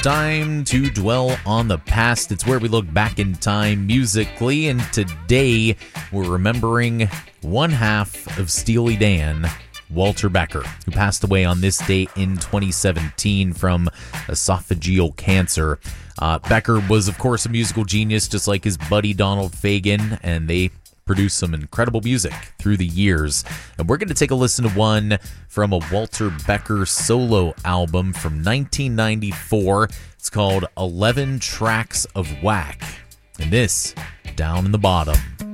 Time to dwell on the past. It's where we look back in time musically, and today we're remembering one half of Steely Dan, Walter Becker, who passed away on this day in 2017 from esophageal cancer. Becker was, of course, a musical genius, just like his buddy Donald Fagen, and they produced some incredible music through the years. And we're going to take a listen to one from a Walter Becker solo album from 1994. It's called 11 Tracks of Whack. And this, Down in the Bottom.